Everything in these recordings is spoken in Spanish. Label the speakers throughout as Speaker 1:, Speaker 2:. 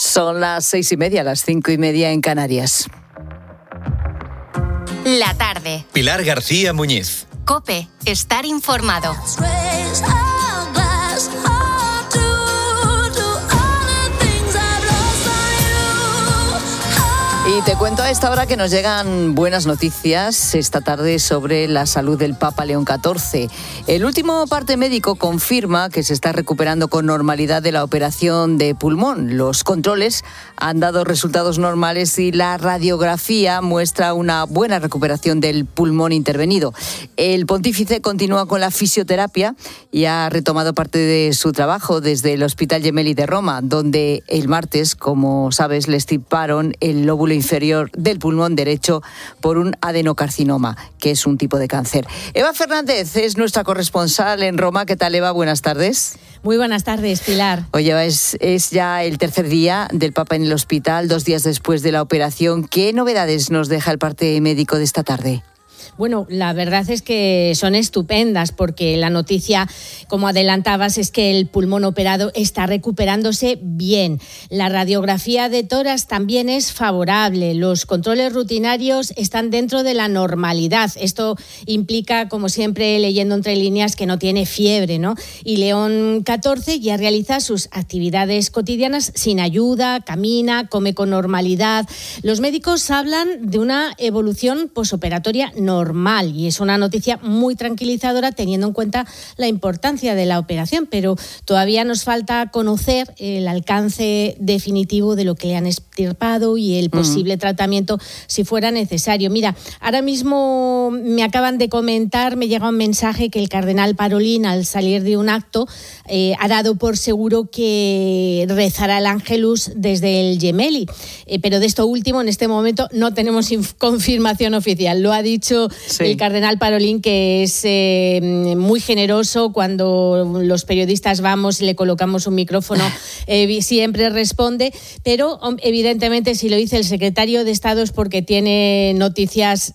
Speaker 1: Son las 6:30, las 5:30 en Canarias.
Speaker 2: La tarde.
Speaker 3: Pilar García Muñiz.
Speaker 2: COPE. Estar informado.
Speaker 1: Y te cuento a esta hora que nos llegan buenas noticias esta tarde sobre la salud del Papa León XIV. El último parte médico confirma que se está recuperando con normalidad de la operación de pulmón. Los controles han dado resultados normales y la radiografía muestra una buena recuperación del pulmón intervenido. El pontífice continúa con la fisioterapia y ha retomado parte de su trabajo desde el Hospital Gemelli de Roma, donde el martes, como sabes, le extirparon el lóbulo inferior del pulmón derecho por un adenocarcinoma, que es un tipo de cáncer. Eva Fernández es nuestra corresponsal en Roma. ¿Qué tal, Eva? Buenas tardes.
Speaker 4: Muy buenas tardes, Pilar.
Speaker 1: Oye, Eva, es ya el tercer día del Papa en el hospital, 2 días después de la operación. ¿Qué novedades nos deja el parte médico de esta tarde?
Speaker 4: Bueno, la verdad es que son estupendas porque la noticia, como adelantabas, es que el pulmón operado está recuperándose bien. La radiografía de tórax también es favorable. Los controles rutinarios están dentro de la normalidad. Esto implica, como siempre, leyendo entre líneas, que no tiene fiebre, ¿no? Y León XIV ya realiza sus actividades cotidianas sin ayuda, camina, come con normalidad. Los médicos hablan de una evolución posoperatoria normal y es una noticia muy tranquilizadora teniendo en cuenta la importancia de la operación, pero todavía nos falta conocer el alcance definitivo de lo que le han extirpado y el posible tratamiento si fuera necesario. Mira, ahora mismo me acaban de comentar, me llega un mensaje que el cardenal Parolin, al salir de un acto, ha dado por seguro que rezará el Ángelus desde el Gemelli, pero de esto último en este momento no tenemos confirmación oficial. Lo ha dicho el cardenal Parolin, que es muy generoso. Cuando los periodistas vamos y le colocamos un micrófono, siempre responde, pero evidentemente si lo dice el secretario de Estado es porque tiene noticias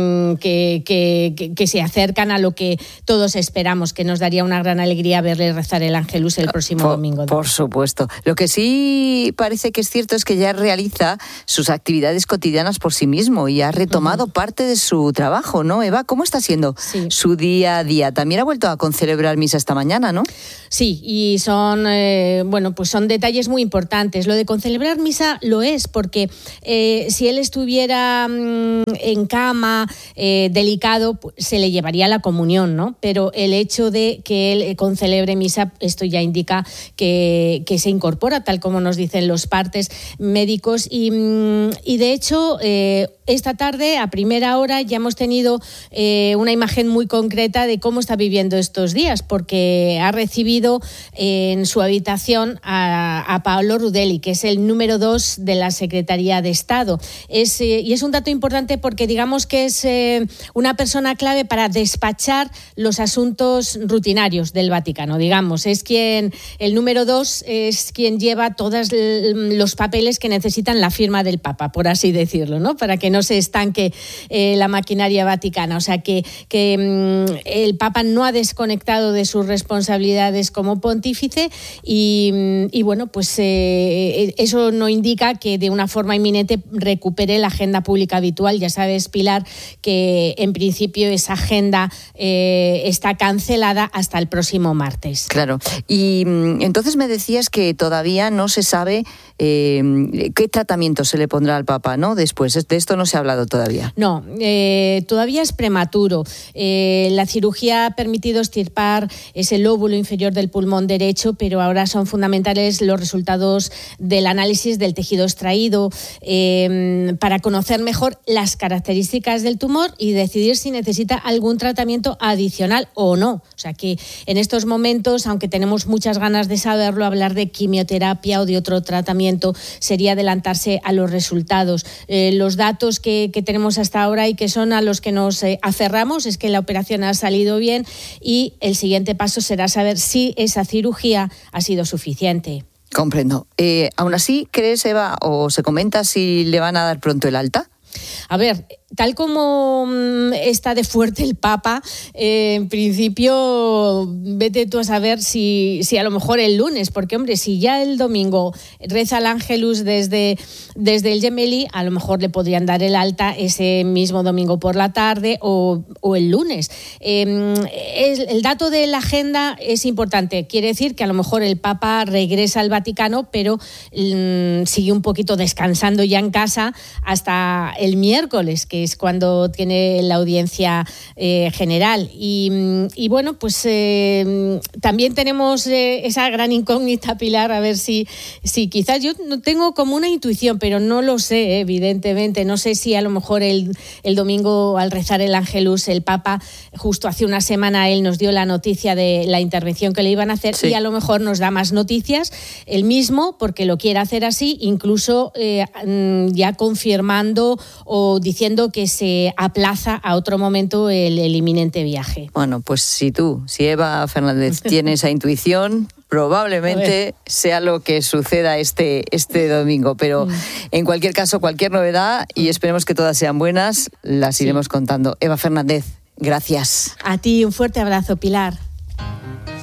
Speaker 4: que se acercan a lo que todos esperamos, que nos daría una gran alegría verle rezar el Ángelus el próximo domingo.
Speaker 1: Por supuesto. Lo que sí parece que es cierto es que ya realiza sus actividades cotidianas por sí mismo y ha retomado parte de su trabajo, ¿no, Eva? ¿Cómo está siendo su día a día? También ha vuelto a concelebrar misa esta mañana, ¿no?
Speaker 4: Sí, y son son detalles muy importantes. Lo de concelebrar misa lo es, porque si él estuviera en cama, delicado, se le llevaría la comunión, ¿no? Pero el hecho de que él concelebre misa, esto ya indica que se incorpora, tal como nos dicen los partes médicos. Y de hecho, esta tarde, a primera hora, ya hemos tenido una imagen muy concreta de cómo está viviendo estos días, porque ha recibido en su habitación a Paolo Rudelli, que es el número 2 de la Secretaría de Estado. Y es un dato importante porque digamos que es una persona clave para despachar los asuntos rutinarios del Vaticano. Digamos, el número 2 es quien lleva todos los papeles que necesitan la firma del Papa, por así decirlo, ¿no? Para que no se estanque la maquinaria vaticana. O sea que el Papa no ha desconectado de sus responsabilidades como pontífice y bueno, pues eso no indica que de una forma inminente recupere la agenda pública habitual. Ya sabes, Pilar, que en principio esa agenda está cancelada hasta el próximo martes.
Speaker 1: Claro. Y entonces me decías que todavía no se sabe qué tratamiento se le pondrá al Papa, ¿no? Después, de esto no se ha hablado todavía.
Speaker 4: No, todavía es prematuro. La cirugía ha permitido extirpar ese lóbulo inferior del pulmón derecho, pero ahora son fundamentales los resultados del análisis del tejido extraído para conocer mejor las características del tumor y decidir si necesita algún tratamiento adicional o no. O sea que en estos momentos, aunque tenemos muchas ganas de saberlo, hablar de quimioterapia o de otro tratamiento sería adelantarse a los resultados. Los datos que tenemos hasta ahora y que son a los que nos aferramos es que la operación ha salido bien y el siguiente paso será saber si esa cirugía ha sido suficiente.
Speaker 1: Comprendo. ¿Aún así crees, Eva, o se comenta si le van a dar pronto el alta?
Speaker 4: A ver, tal como está de fuerte el Papa, en principio vete tú a saber si a lo mejor el lunes, porque hombre, si ya el domingo reza el Ángelus desde el Gemelli, a lo mejor le podrían dar el alta ese mismo domingo por la tarde o el lunes. El dato de la agenda es importante, quiere decir que a lo mejor el Papa regresa al Vaticano, pero sigue un poquito descansando ya en casa hasta el miércoles, que es cuando tiene la audiencia general. Y bueno, pues también tenemos esa gran incógnita, Pilar, a ver si quizás yo no tengo como una intuición, pero no lo sé, evidentemente. No sé si a lo mejor el domingo, al rezar el Ángelus, el Papa, justo hace una semana él nos dio la noticia de la intervención que le iban a hacer, sí, y a lo mejor nos da más noticias, él mismo, porque lo quiere hacer así, incluso ya confirmando o diciendo que se aplaza a otro momento el inminente viaje.
Speaker 1: Bueno, pues si Eva Fernández tiene esa intuición, probablemente sea lo que suceda este domingo, pero en cualquier caso, cualquier novedad, y esperemos que todas sean buenas, las iremos contando. Eva Fernández, gracias.
Speaker 4: A ti un fuerte abrazo, Pilar.